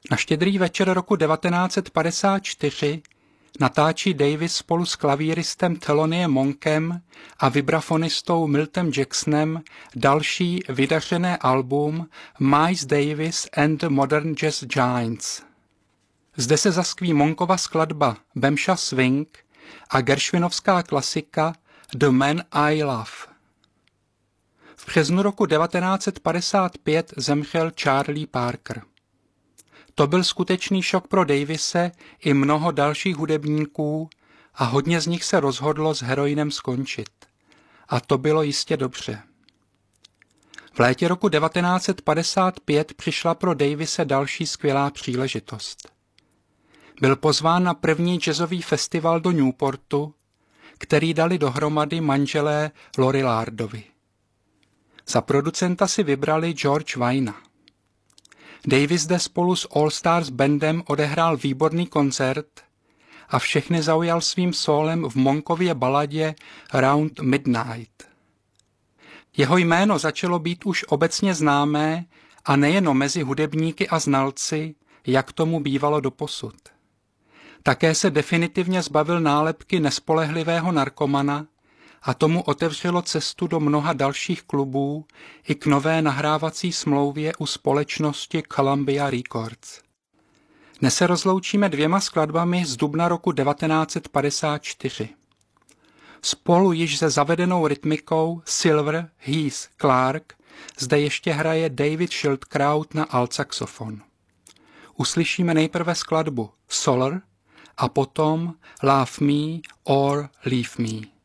Na Štědrý večer roku 1954 natáčí Davis spolu s klavíristem Theloniem Monkem a vibrafonistou Miltem Jacksonem další vydařené album Miles Davis and the Modern Jazz Giants. Zde se zaskví Monkova skladba Bemsha Swing a Gershwinovská klasika The Man I Love. V březnu roku 1955 zemřel Charlie Parker. To byl skutečný šok pro Davise i mnoho dalších hudebníků a hodně z nich se rozhodlo s heroinem skončit. A to bylo jistě dobře. V létě roku 1955 přišla pro Davise další skvělá příležitost. Byl pozván na první jazzový festival do Newportu, který dali dohromady manželé Lorillard. Za producenta si vybrali George Weina. Davis zde spolu s All Stars bandem odehrál výborný koncert a všechny zaujal svým sólem v Monkově baladě Round Midnight. Jeho jméno začalo být už obecně známé a nejen mezi hudebníky a znalci, jak tomu bývalo doposud. Také se definitivně zbavil nálepky nespolehlivého narkomana a tomu otevřelo cestu do mnoha dalších klubů i k nové nahrávací smlouvě u společnosti Columbia Records. Dnes se rozloučíme dvěma skladbami z dubna roku 1954. Spolu již se zavedenou rytmikou Silver, Heath, Clark zde ještě hraje David Schildkraut na altsaxofon. Uslyšíme nejprve skladbu Solar a potom Love Me or Leave Me.